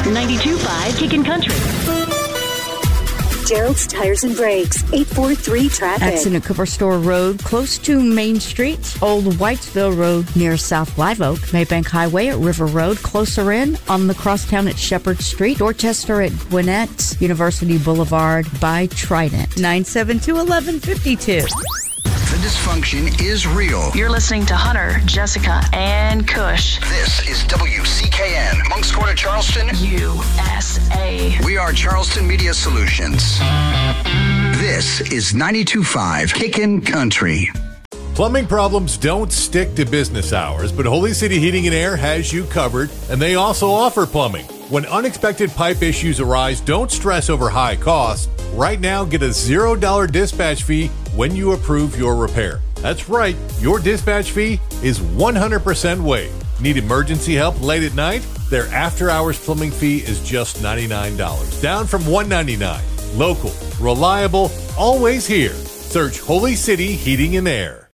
92.5 Kickin' Country. Gerald's Tires and Brakes, 843 Traffic. Accident Cooper Store Road, close to Main Street. Old Whitesville Road near South Live Oak. Maybank Highway at River Road, closer in. On the crosstown at Shepherd Street. Dorchester at Gwinnett. University Boulevard by Trident. 972-1152. The dysfunction is real. You're listening to Hunter, Jessica, and Kush. This is WCKN, Moncks Corner, Charleston, USA. We are Charleston Media Solutions. This is 92.5 Kickin' Country. Plumbing problems don't stick to business hours, but Holy City Heating and Air has you covered, and they also offer plumbing. When unexpected pipe issues arise, don't stress over high costs. Right now, get a $0 dispatch fee when you approve your repair. That's right, your dispatch fee is 100% waived. Need emergency help late at night? Their after-hours plumbing fee is just $99, down from $199. Local, reliable, always here. Search Holy City Heating and Air.